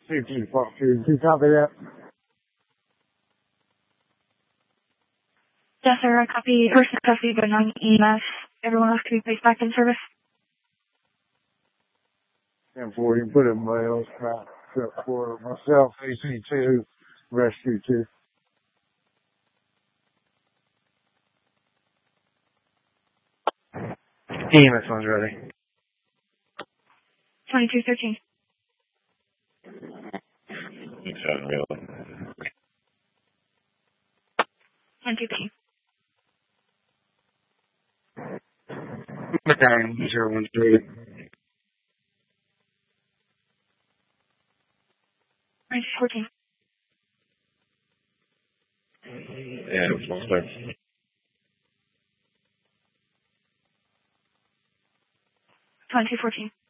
2-2 Fox 2, copy that. Yes, sir, I copy. Person custody, but non EMS. Everyone else can be placed back in service. 10-4, you can put it in my else crap. Except for myself, AC2, rescue 2. EMS one's ready. 2213. Really. 123. McCann, 01's ready. 14. Yeah, it was almost there. 2214.